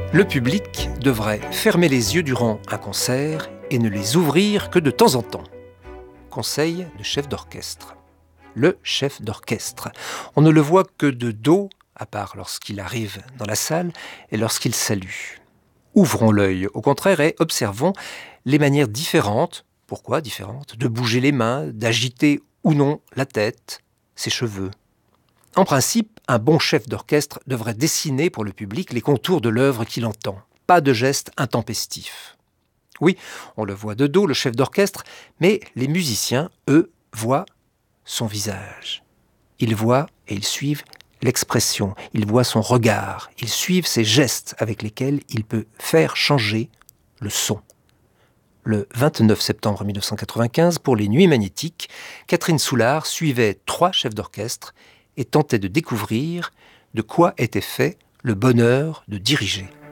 Le public devrait fermer les yeux durant un concert et ne les ouvrir que de temps en temps. Conseil de chef d'orchestre. Le chef d'orchestre. On ne le voit que de dos, à part lorsqu'il arrive dans la salle et lorsqu'il salue. Ouvrons l'œil, au contraire, et observons les manières différentes, pourquoi différentes, de bouger les mains, d'agiter ou non la tête, ses cheveux. En principe, un bon chef d'orchestre devrait dessiner pour le public les contours de l'œuvre qu'il entend. Pas de gestes intempestifs. Oui, on le voit de dos, le chef d'orchestre, mais les musiciens, eux, voient son visage. Ils voient et ils suivent l'expression, ils voient son regard, ils suivent ses gestes avec lesquels il peut faire changer le son. Le 29 septembre 1995, pour les Nuits magnétiques, Catherine Soulard suivait 3 chefs d'orchestre et tentait de découvrir de quoi était fait le bonheur de diriger.